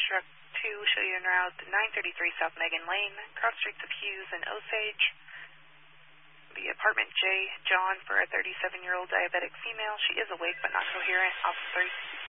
Truck 2, show you en route 933 South Megan Lane, cross streets of Hughes and Osage. The apartment J, John, for a 37-year-old diabetic female. She is awake but not coherent. Officer